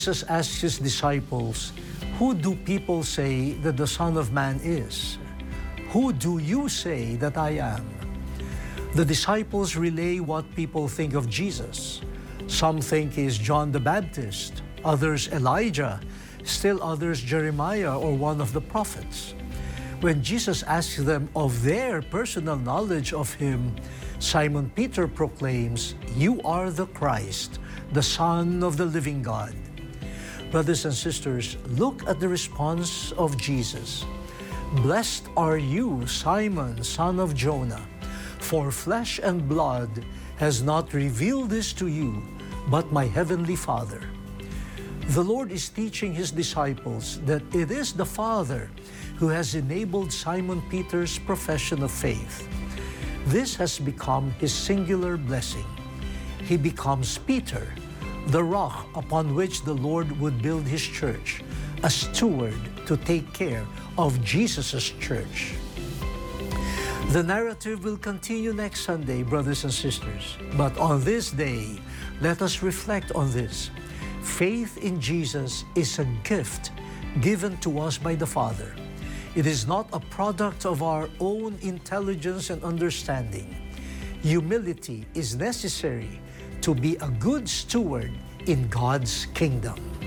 Jesus asked his disciples, "Who do people say that the Son of Man is? Who do you say that I am?" The disciples relay what people think of Jesus. Some think he is John the Baptist, others Elijah, still others Jeremiah or one of the prophets. When Jesus asks them of their personal knowledge of him, Simon Peter proclaims, "You are the Christ, the Son of the living God." Brothers and sisters, look at the response of Jesus. "Blessed are you, Simon, son of Jonah, for flesh and blood has not revealed this to you, but my heavenly Father." The Lord is teaching his disciples that it is the Father who has enabled Simon Peter's profession of faith. This has become his singular blessing. He becomes Peter, the rock upon which the Lord would build his church, a steward to take care of Jesus' church. The narrative will continue next Sunday, brothers and sisters. But on this day, let us reflect on this. Faith in Jesus is a gift given to us by the Father. It is not a product of our own intelligence and understanding. Humility is necessary to be a good steward in God's kingdom.